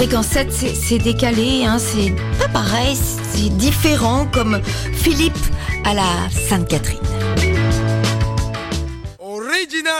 Fréquence 7, c'est décalé, hein, c'est pas pareil, c'est différent, comme Philippe à la Sainte-Catherine. Original